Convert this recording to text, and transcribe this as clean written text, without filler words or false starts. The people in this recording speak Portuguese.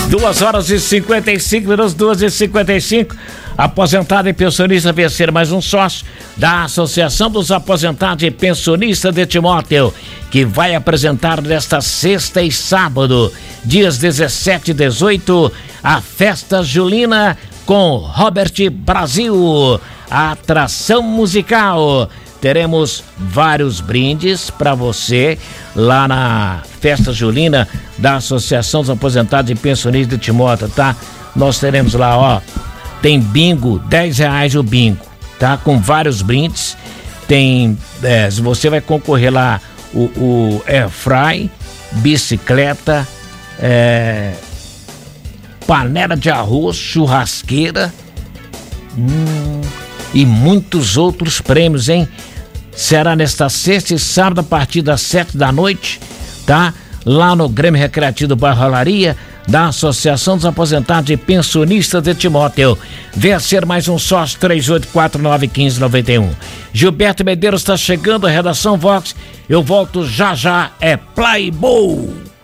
2h55, 2h55. Aposentado e pensionista vencer mais um sócio da Associação dos Aposentados e Pensionistas de Timóteo, que vai apresentar nesta sexta e sábado, dias 17 e 18, a Festa Julina com Robert Brasil, a atração musical. Teremos vários brindes para você lá na Festa Julina da Associação dos Aposentados e Pensionistas de Timóteo, tá? Nós teremos lá, ó, tem bingo, R$10 o bingo, tá? Com vários brindes. Tem, você vai concorrer lá o airfry, bicicleta, panela de arroz, churrasqueira, e muitos outros prêmios, hein? Será nesta sexta e sábado a partir das 7 da noite, tá? Lá no Grêmio Recreativo do Bairro Olaria, da Associação dos Aposentados e Pensionistas de Timóteo. Venha ser mais um sócio, 3849-1591. Gilberto Medeiros está chegando, a redação Vox. Eu volto já, é Playboy.